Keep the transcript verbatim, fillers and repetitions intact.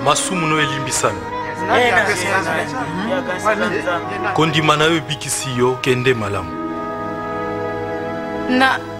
masumu no elimbisana kondima na yo bikisi yo kende malamu na